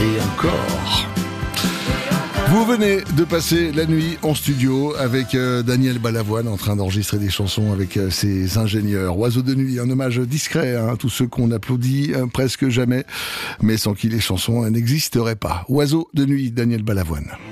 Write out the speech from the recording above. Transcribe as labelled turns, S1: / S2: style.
S1: Et encore. Vous venez de passer la nuit en studio avec Daniel Balavoine en train d'enregistrer des chansons avec ses ingénieurs. Oiseaux de nuit, un hommage discret à tous ceux qu'on applaudit presque jamais, mais sans qui les chansons n'existeraient pas. Oiseaux de nuit, Daniel Balavoine.